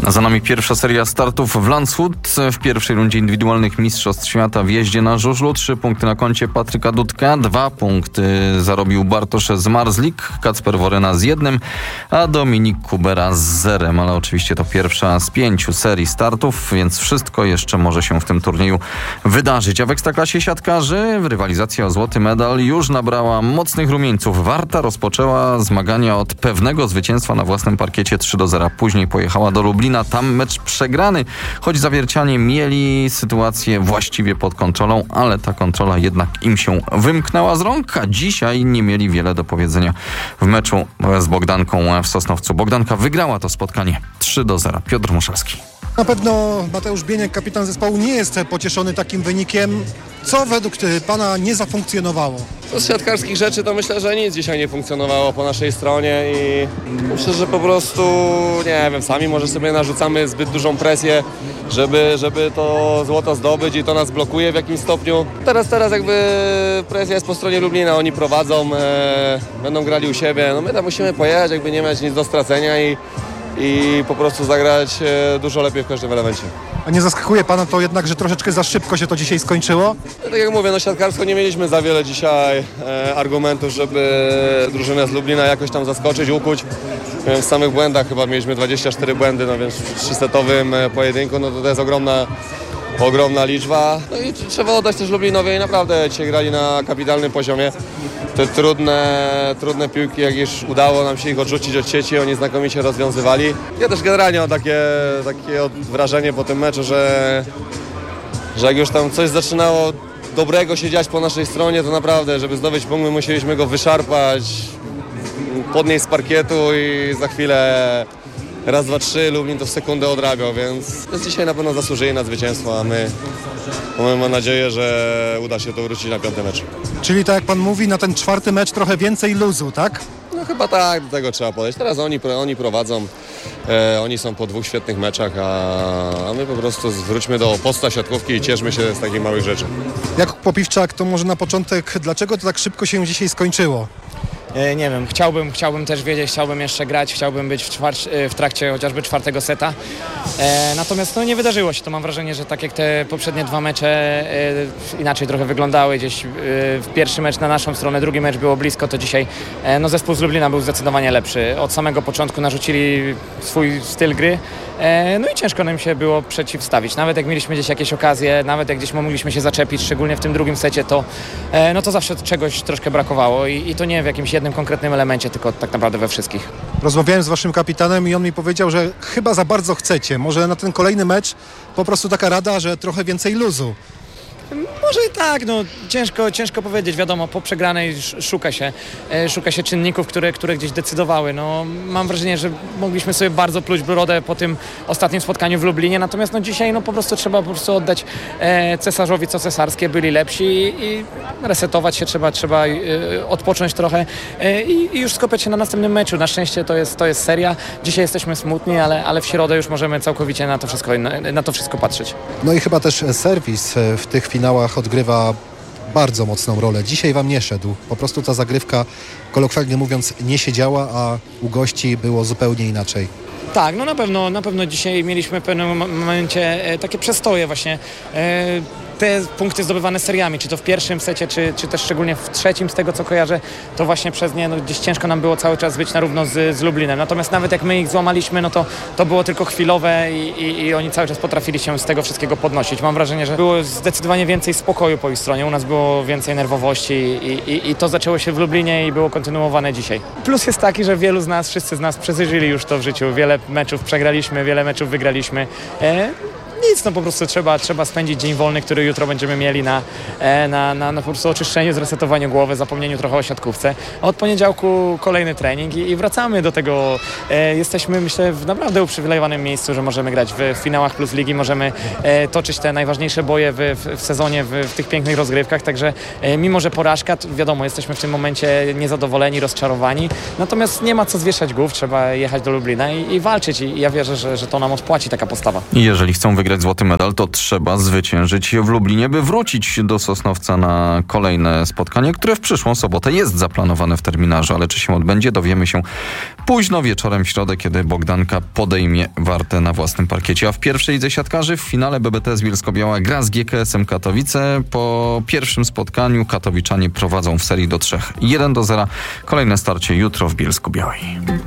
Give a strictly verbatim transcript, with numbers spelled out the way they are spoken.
Za nami pierwsza seria startów w Landshut. W pierwszej rundzie indywidualnych Mistrzostw Świata w jeździe na żużlu. Trzy punkty na koncie Patryka Dudka. Dwa punkty zarobił Bartosz Zmarzlik, Kacper Woryna z jednym, a Dominik Kubera z zerem. Ale oczywiście to pierwsza z pięciu serii startów, więc wszystko jeszcze może się w tym turnieju wydarzyć. A w Ekstraklasie siatkarzy rywalizacja o złoty medal już nabrała mocnych rumieńców. Warta rozpoczęła zmagania od pewnego zwycięstwa na własnym parkiecie trzy do zera. Później pojechała do Lublina. Tam mecz przegrany, choć zawiercianie mieli sytuację właściwie pod kontrolą, ale ta kontrola jednak im się wymknęła z rąk, a dzisiaj nie mieli wiele do powiedzenia w meczu z Bogdanką w Sosnowcu. Bogdanka wygrała to spotkanie trzy do zera. Piotr Muszalski. Na pewno Mateusz Bieniek, kapitan zespołu, nie jest pocieszony takim wynikiem. Co według pana nie zafunkcjonowało? Z siatkarskich rzeczy to myślę, że nic dzisiaj nie funkcjonowało po naszej stronie i myślę, że po prostu, nie wiem, sami może sobie narzucamy zbyt dużą presję, żeby, żeby to złoto zdobyć i to nas blokuje w jakimś stopniu. Teraz, teraz jakby presja jest po stronie Lublina, oni prowadzą, e, będą grali u siebie, no my tam musimy pojechać, jakby nie mieć nic do stracenia i i po prostu zagrać dużo lepiej w każdym elemencie. A nie zaskakuje pana to jednak, że troszeczkę za szybko się to dzisiaj skończyło? Tak jak mówię, no siatkarsko nie mieliśmy za wiele dzisiaj e, argumentów, żeby drużynę z Lublina jakoś tam zaskoczyć, ukuć. W samych błędach chyba mieliśmy dwadzieścia cztery błędy, no więc w trzysetowym pojedynku, no to, to jest ogromna ogromna liczba. No i trzeba oddać też Lublinowi, naprawdę dzisiaj grali na kapitalnym poziomie. Te trudne, trudne piłki, jak już udało nam się ich odrzucić od sieci, oni znakomicie rozwiązywali. Ja też generalnie mam takie, takie wrażenie po tym meczu, że, że jak już tam coś zaczynało dobrego się dziać po naszej stronie, to naprawdę, żeby zdobyć punkt, my musieliśmy go wyszarpać, podnieść z parkietu i za chwilę raz, dwa, trzy, Lublin to w sekundę odrabiał, więc dzisiaj na pewno zasłużyli na zwycięstwo, a my mamy nadzieję, że uda się to wrócić na piąty mecz. Czyli tak jak pan mówi, na ten czwarty mecz trochę więcej luzu, tak? No chyba tak, do tego trzeba podejść. Teraz oni, oni prowadzą, e, oni są po dwóch świetnych meczach, a, a my po prostu wróćmy do posta siatkówki i cieszmy się z takich małych rzeczy. Jakub Popiwczak, to może na początek, dlaczego to tak szybko się dzisiaj skończyło? Nie wiem, chciałbym, chciałbym też wiedzieć, chciałbym jeszcze grać, chciałbym być w, czwar- w trakcie chociażby czwartego seta. E, natomiast no, nie wydarzyło się to. Mam wrażenie, że tak jak te poprzednie dwa mecze e, inaczej trochę wyglądały. Gdzieś e, w pierwszy mecz na naszą stronę, drugi mecz było blisko, to dzisiaj e, no, zespół z Lublina był zdecydowanie lepszy. Od samego początku narzucili swój styl gry. E, no i ciężko nam się było przeciwstawić. Nawet jak mieliśmy gdzieś jakieś okazje, nawet jak gdzieś mogliśmy się zaczepić, szczególnie w tym drugim secie, to, e, no, to zawsze czegoś troszkę brakowało i, i to nie w jakimś jednym konkretnym elemencie, tylko tak naprawdę we wszystkich. Rozmawiałem z waszym kapitanem i on mi powiedział, że chyba za bardzo chcecie. Może na ten kolejny mecz po prostu taka rada, że trochę więcej luzu. Może i tak, no ciężko, ciężko powiedzieć, wiadomo, po przegranej szuka się, e, szuka się czynników, które, które gdzieś decydowały. No, mam wrażenie, że mogliśmy sobie bardzo pluć brodę po tym ostatnim spotkaniu w Lublinie, natomiast no, dzisiaj no, po prostu trzeba po prostu oddać e, cesarzowi co cesarskie, byli lepsi i, i resetować się trzeba, trzeba e, odpocząć trochę e, i, i już skupiać się na następnym meczu. Na szczęście to jest, to jest seria, dzisiaj jesteśmy smutni, ale, ale w środę już możemy całkowicie na to wszystko, na, na to wszystko patrzeć. No i chyba też serwis w tych finałach odgrywa bardzo mocną rolę. Dzisiaj wam nie szedł. Po prostu ta zagrywka, kolokwialnie mówiąc, nie siedziała, a u gości było zupełnie inaczej. Tak, no na pewno, na pewno dzisiaj mieliśmy w pewnym momencie e, takie przestoje właśnie. E, te punkty zdobywane seriami, czy to w pierwszym secie, czy, czy też szczególnie w trzecim, z tego co kojarzę, to właśnie przez nie no, gdzieś ciężko nam było cały czas być na równo z, z Lublinem. Natomiast nawet jak my ich złamaliśmy, no to, to było tylko chwilowe i, i, i oni cały czas potrafili się z tego wszystkiego podnosić. Mam wrażenie, że było zdecydowanie więcej spokoju po ich stronie, u nas było więcej nerwowości i, i, i to zaczęło się w Lublinie i było kontynuowane dzisiaj. Plus jest taki, że wielu z nas, wszyscy z nas przeżyli już to w życiu. Wiele meczów przegraliśmy, wiele meczów wygraliśmy. E, Nic, no po prostu trzeba, trzeba spędzić dzień wolny, który jutro będziemy mieli na, na, na, na po prostu oczyszczeniu, zresetowaniu głowy, zapomnieniu trochę o siatkówce. Od poniedziałku kolejny trening i, i wracamy do tego. E, jesteśmy, myślę, w naprawdę uprzywilejowanym miejscu, że możemy grać w finałach plus ligi, możemy e, toczyć te najważniejsze boje w, w, w sezonie, w, w tych pięknych rozgrywkach, także e, mimo, że porażka, to wiadomo, jesteśmy w tym momencie niezadowoleni, rozczarowani, natomiast nie ma co zwieszać głów, trzeba jechać do Lublina i, i walczyć i ja wierzę, że, że to nam odpłaci taka postawa. I jeżeli chcą wygrać wygrać złoty medal, to trzeba zwyciężyć w Lublinie, by wrócić do Sosnowca na kolejne spotkanie, które w przyszłą sobotę jest zaplanowane w terminarzu, ale czy się odbędzie, dowiemy się późno wieczorem w środę, kiedy Bogdanka podejmie Wartę na własnym parkiecie. A w pierwszej lidze siatkarzy w finale B B T S Bielsko-Biała gra z G K S-em Katowice. Po pierwszym spotkaniu katowiczanie prowadzą w serii do trzech. jeden do zera. Kolejne starcie jutro w Bielsku-Białej.